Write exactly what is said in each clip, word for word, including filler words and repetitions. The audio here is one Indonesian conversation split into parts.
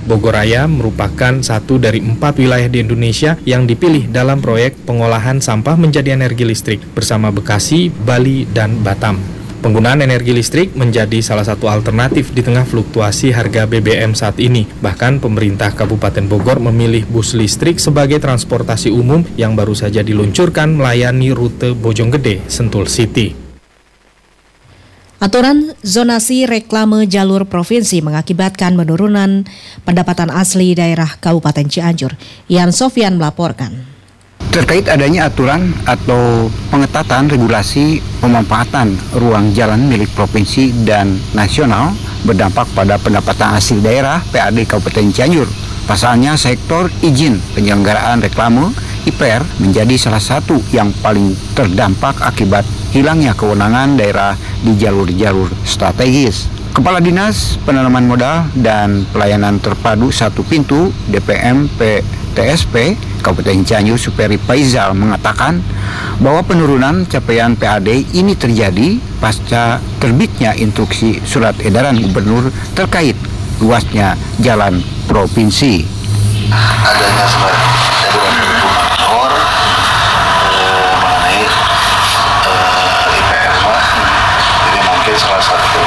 Bogor Raya merupakan satu dari empat wilayah di Indonesia yang dipilih dalam proyek pengolahan sampah menjadi energi listrik bersama Bekasi, Bali, dan Batam. Penggunaan energi listrik menjadi salah satu alternatif di tengah fluktuasi harga B B M saat ini. Bahkan pemerintah Kabupaten Bogor memilih bus listrik sebagai transportasi umum yang baru saja diluncurkan melayani rute Bojonggede, Sentul City. Aturan zonasi reklame jalur provinsi mengakibatkan penurunan pendapatan asli daerah Kabupaten Cianjur. Yan Sofyan melaporkan. Terkait adanya aturan atau pengetatan regulasi pemanfaatan ruang jalan milik provinsi dan nasional berdampak pada pendapatan asli daerah P A D Kabupaten Cianjur. Pasalnya sektor izin penyelenggaraan reklame I P R menjadi salah satu yang paling terdampak akibat hilangnya kewenangan daerah di jalur-jalur strategis. Kepala Dinas Penanaman Modal dan Pelayanan Terpadu Satu Pintu D P M P T S P Kabupaten Cianjur Superi Faizal mengatakan bahwa penurunan capaian P A D ini terjadi pasca terbitnya instruksi surat edaran gubernur terkait luasnya jalan provinsi. Adanya surat edaran gubernur eh, mengenai eh, I P R mah, jadi mungkin salah satu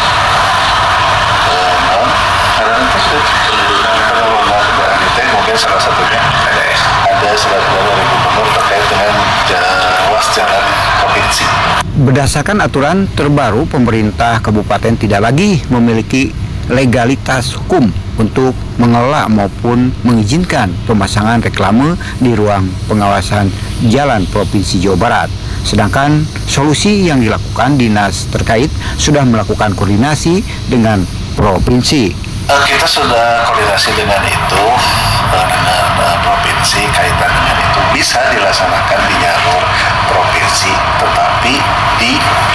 eh, non karena penurunan penurunan itu mungkin salah satunya ada ada surat edaran dari gubernur terkait dengan luas jalan provinsi. Berdasarkan aturan terbaru, pemerintah kabupaten tidak lagi memiliki legalitas hukum untuk mengelola maupun mengizinkan pemasangan reklame di ruang pengawasan jalan Provinsi Jawa Barat. Sedangkan solusi yang dilakukan dinas terkait sudah melakukan koordinasi dengan provinsi. Uh, kita sudah koordinasi dengan itu uh, dengan uh, provinsi, kaitan dengan itu bisa dilaksanakan di jalur provinsi, tetapi di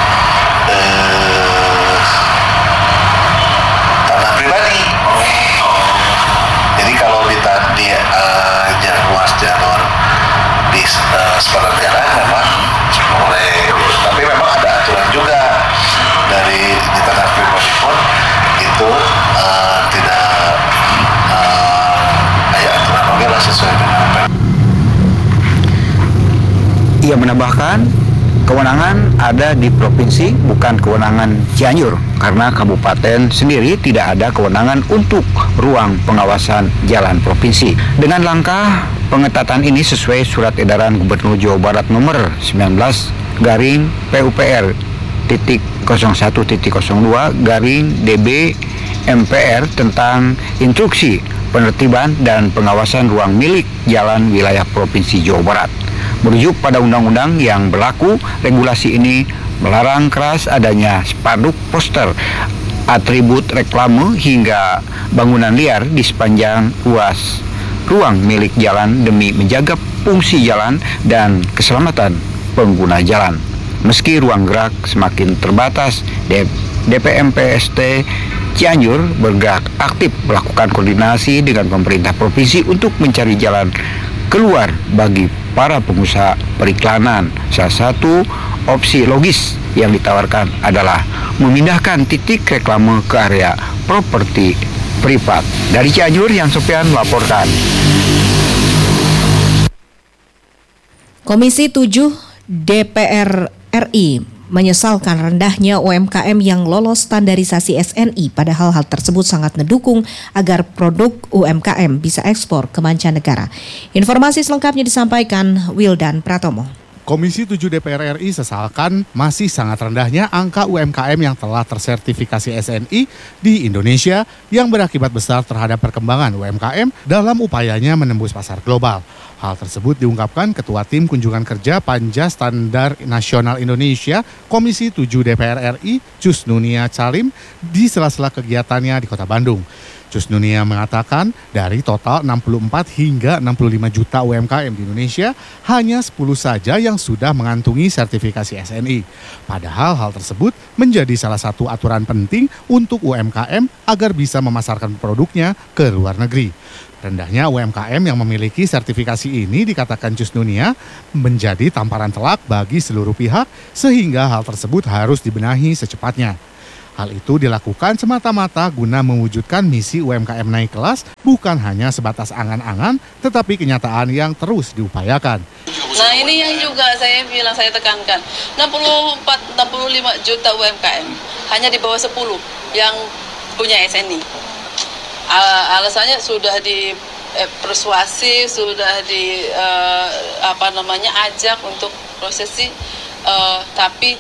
uh, tanah pribadi. Jadi kalau di, di uh, luas jalur di uh, sepanjang jalan memang boleh, tapi memang ada aturan juga dari di tanah pribadi pun itu uh, tidak uh, kayak aturan oke lah sesuai dengan apa. Ia menambahkan kewenangan ada di provinsi, bukan kewenangan Cianjur, karena kabupaten sendiri tidak ada kewenangan untuk ruang pengawasan jalan provinsi. Dengan langkah pengetatan ini sesuai surat edaran Gubernur Jawa Barat nomor sembilan belas garing P U P R titik nol satu titik nol dua garing D B M P R tentang instruksi penertiban dan pengawasan ruang milik jalan wilayah Provinsi Jawa Barat. Merujuk pada undang-undang yang berlaku, regulasi ini melarang keras adanya spanduk, poster, atribut reklame hingga bangunan liar di sepanjang ruas ruang milik jalan demi menjaga fungsi jalan dan keselamatan pengguna jalan. Meski ruang gerak semakin terbatas, D P M P S T Cianjur bergerak aktif melakukan koordinasi dengan pemerintah provinsi untuk mencari jalan keluar bagi para pengusaha periklanan. Salah satu opsi logis yang ditawarkan adalah memindahkan titik reklame ke area properti privat. Dari Cianjur, Yan Sofyan melaporkan. Komisi tujuh D P R R I menyesalkan rendahnya U M K M yang lolos standarisasi S N I, padahal hal tersebut sangat mendukung agar produk U M K M bisa ekspor ke mancanegara. Informasi selengkapnya disampaikan Wildan Pratomo. Komisi tujuh D P R R I sesalkan masih sangat rendahnya angka U M K M yang telah tersertifikasi S N I di Indonesia yang berakibat besar terhadap perkembangan U M K M dalam upayanya menembus pasar global. Hal tersebut diungkapkan Ketua Tim Kunjungan Kerja Panja Standar Nasional Indonesia Komisi tujuh D P R R I, Cus Nunia Calim, di sela-sela kegiatannya di Kota Bandung. Cus Nunia mengatakan dari total enam puluh empat hingga enam puluh lima juta U M K M di Indonesia, hanya sepuluh saja yang sudah mengantungi sertifikasi S N I. Padahal hal tersebut menjadi salah satu aturan penting untuk U M K M agar bisa memasarkan produknya ke luar negeri. Rendahnya U M K M yang memiliki sertifikasi ini dikatakan Cus Nunia menjadi tamparan telak bagi seluruh pihak sehingga hal tersebut harus dibenahi secepatnya. Hal itu dilakukan semata-mata guna mewujudkan misi U M K M naik kelas, bukan hanya sebatas angan-angan, tetapi kenyataan yang terus diupayakan. Nah ini yang juga saya bilang, saya tekankan, enam puluh empat sampai enam puluh lima juta U M K M, hanya di bawah sepuluh yang punya S N I. Alasannya sudah di eh, persuasif, sudah di eh, apa namanya ajak untuk prosesi, eh, tapi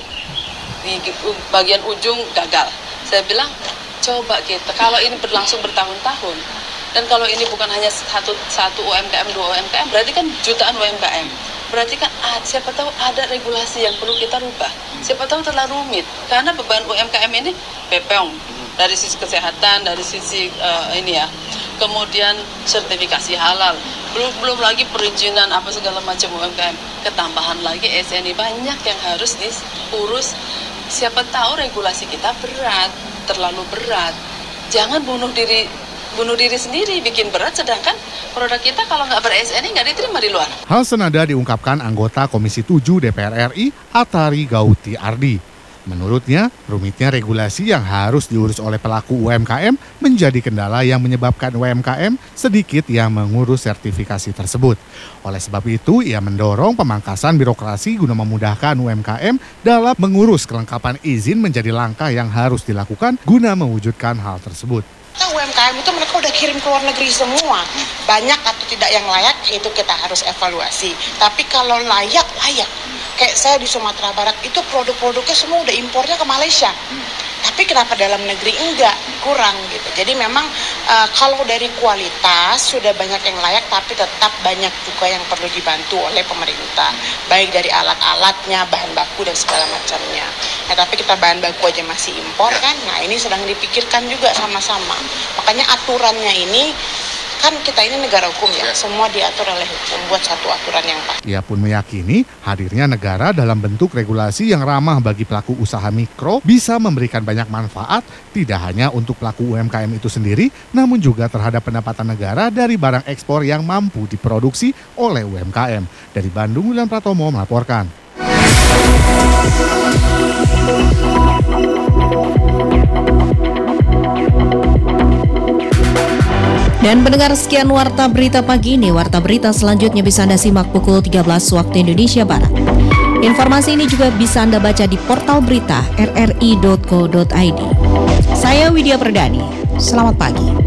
di bagian ujung gagal. Saya bilang, coba kita, kalau ini berlangsung bertahun-tahun, dan kalau ini bukan hanya satu, satu U M K M, dua U M K M, berarti kan jutaan U M K M. Berarti kan ah, siapa tahu ada regulasi yang perlu kita rubah. Siapa tahu terlalu rumit, karena beban U M K M ini pepong, dari sisi kesehatan, dari sisi uh, ini ya, kemudian sertifikasi halal, belum belum lagi perizinan apa segala macam U M K M, ketambahan lagi S N I, banyak yang harus diurus. Siapa tahu regulasi kita berat, terlalu berat. Jangan bunuh diri bunuh diri sendiri, bikin berat, sedangkan produk kita kalau nggak ber-S N I nggak diterima di luar. Hal senada diungkapkan anggota Komisi tujuh D P R R I, Atari Gauti Ardi. Menurutnya, rumitnya regulasi yang harus diurus oleh pelaku U M K M menjadi kendala yang menyebabkan U M K M sedikit yang mengurus sertifikasi tersebut. Oleh sebab itu, ia mendorong pemangkasan birokrasi guna memudahkan U M K M dalam mengurus kelengkapan izin menjadi langkah yang harus dilakukan guna mewujudkan hal tersebut. U M K M itu mereka udah kirim ke luar negeri semua. Banyak atau tidak yang layak, itu kita harus evaluasi. Tapi kalau layak, layak. Kayak saya di Sumatera Barat, itu produk-produknya semua udah impornya ke Malaysia. Tapi kenapa dalam negeri enggak? Kurang gitu. Jadi memang uh, kalau dari kualitas sudah banyak yang layak, tapi tetap banyak juga yang perlu dibantu oleh pemerintah. Baik dari alat-alatnya, bahan baku dan segala macamnya. Nah, tapi kita bahan baku aja masih impor kan? Nah ini sedang dipikirkan juga sama-sama. Makanya aturannya ini, kan kita ini negara hukum ya, semua diatur oleh hukum, buat satu aturan yang pasti. Ia pun meyakini hadirnya negara dalam bentuk regulasi yang ramah bagi pelaku usaha mikro bisa memberikan banyak manfaat, tidak hanya untuk pelaku U M K M itu sendiri, namun juga terhadap pendapatan negara dari barang ekspor yang mampu diproduksi oleh U M K M. Dari Bandung, William Pratomo melaporkan. Dan pendengar, sekian Warta Berita pagi ini. Warta Berita selanjutnya bisa Anda simak pukul tiga belas waktu Indonesia Barat. Informasi ini juga bisa Anda baca di portal berita r r i dot co dot i d. Saya Widya Perdani. Selamat pagi.